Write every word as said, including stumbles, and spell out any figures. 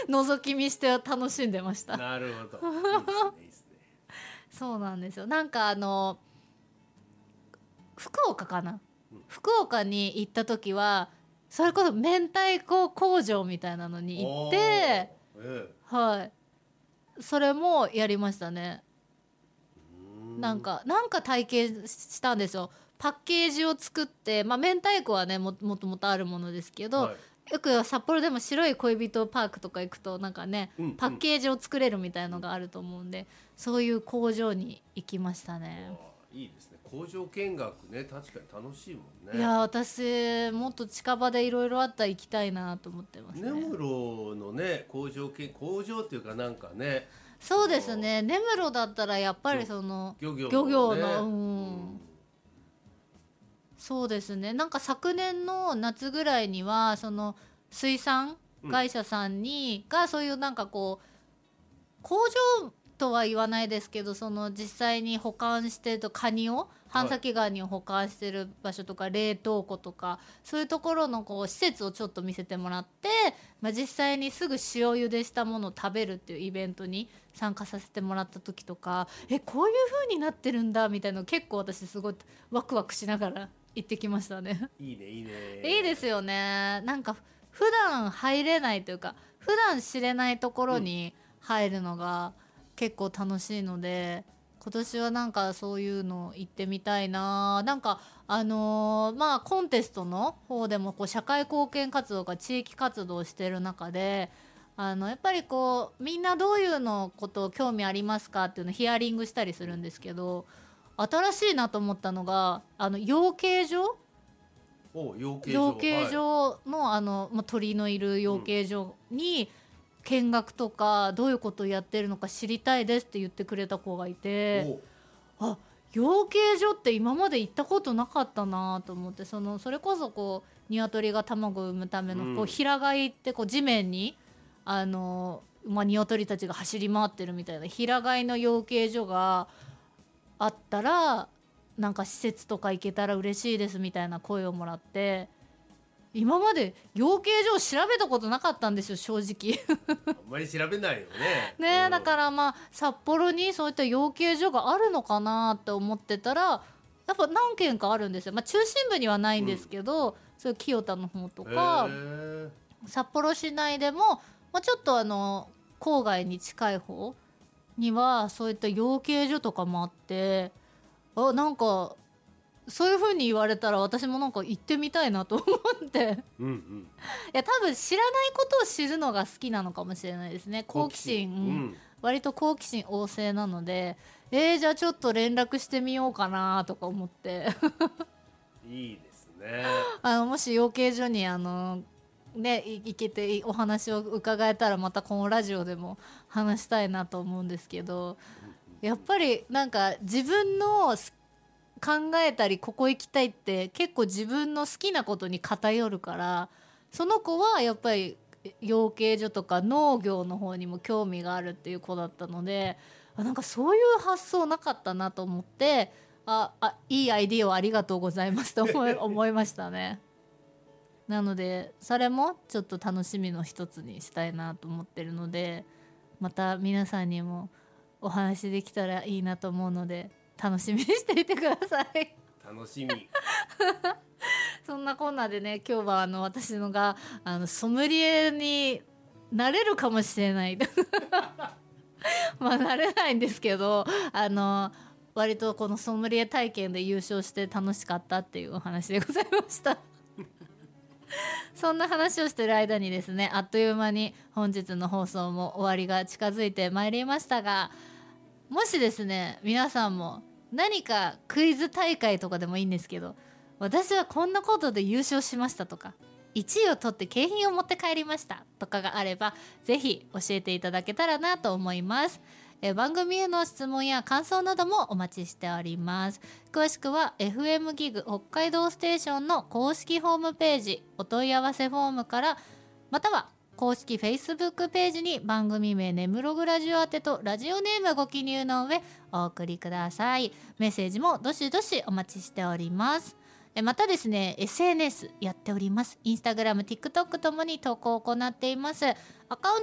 覗き見して楽しんでました。 なるほど、いいですねいいですね。 そうなんですよ。なんかあの福岡かな、うん、福岡に行った時はそれこそ明太子工場みたいなのに行って、ええ、はい、それもやりましたね。なんかなんか体験したんですよ。パッケージを作って、まあ、明太子はね も, もともとあるものですけど、はい、よく札幌でも白い恋人パークとか行くとなんかね、うんうん、パッケージを作れるみたいのがあると思うんで、そういう工場に行きましたね。 いいですね、工場見学ね、確かに楽しいもんね。 いや私もっと近場でいろいろあったら行きたいなと思ってますね。 根室のね工場見工場っていうかなんかね、 そうですね、根室だったらやっぱりその漁業の、ね、 漁業の、うんうん、そうですね。なんか昨年の夏ぐらいにはその水産会社さんに、うん、がそういうなんかこう工場とは言わないですけど、その実際に保管してるとカニを半先ガニを保管してる場所とか、はい、冷凍庫とかそういうところのこう施設をちょっと見せてもらって、まあ、実際にすぐ塩茹でしたものを食べるっていうイベントに参加させてもらった時とか、えこういう風になってるんだみたいなの結構私すごいワクワクしながら行ってきましたね。 いいねいいね、 いいですよね。なんか普段入れないというか普段知れないところに入るのが結構楽しいので、今年はなんかそういうの行ってみたいな。なんかあのー、まあコンテストの方でもこう社会貢献活動とか地域活動をしている中で、あのやっぱりこうみんなどういうのこと興味ありますかっていうのをヒアリングしたりするんですけど、新しいなと思ったのがあの養鶏場お養鶏場養鶏場の、はい、あの、まあ、鳥のいる養鶏場に見学とかどういうことをやってるのか知りたいですって言ってくれた子がいて、あ養鶏場って今まで行ったことなかったなと思って、そのそれこそこう鶏が卵を産むためのこう平飼いってこう地面にあの、まあ、鶏たちが走り回ってるみたいな平飼いの養鶏場があったらなんか施設とか行けたら嬉しいですみたいな声をもらって、今まで養鶏場を調べたことなかったんですよ正直。 あんまり調べないよね。 ね、 うん、 だからまあ札幌にそういった養鶏場があるのかなって思ってたらやっぱ何軒かあるんですよ。まあ、中心部にはないんですけど、うん、そういう清田の方とか札幌市内でも、まあ、ちょっとあの郊外に近い方にはそういった養鶏場とかもあって、あなんかそういう風に言われたら私もなんか行ってみたいなと思って、うんうん、いや多分知らないことを知るのが好きなのかもしれないですね。好奇心、うん、割と好奇心旺盛なので、えー、じゃあちょっと連絡してみようかなとか思っていいですね。 あのもし養鶏場にあのね、行けてお話を伺えたらまたこのラジオでも話したいなと思うんですけど、やっぱりなんか自分の考えたりここ行きたいって結構自分の好きなことに偏るから、その子はやっぱり養鶏場とか農業の方にも興味があるっていう子だったので、あなんかそういう発想なかったなと思って、ああいいアイディアをありがとうございますと思い、思いましたね。なのでそれもちょっと楽しみの一つにしたいなと思ってるので、また皆さんにもお話できたらいいなと思うので楽しみにしていてください。 楽しみ。 そんなこんなでね、今日はあの私のがあのソムリエになれるかもしれないまあなれないんですけど、あの割とこのソムリエ体験で優勝して楽しかったっていうお話でございましたそんな話をしてる間にですね、あっという間に本日の放送も終わりが近づいてまいりましたが、もしですね皆さんも何かクイズ大会とかでもいいんですけど、私はこんなことで優勝しましたとかいちいを取って景品を持って帰りましたとかがあればぜひ教えていただけたらなと思います。え番組への質問や感想などもお待ちしております。詳しくは エフエム ギグ北海道ステーションの公式ホームページお問い合わせフォームから、または公式 Facebook ページに番組名ネムログラジオ宛てとラジオネームご記入の上お送りください。メッセージもどしどしお待ちしております。またですね エスエヌエス やっております。インスタグラム、TikTok ともに投稿を行っています。アカウント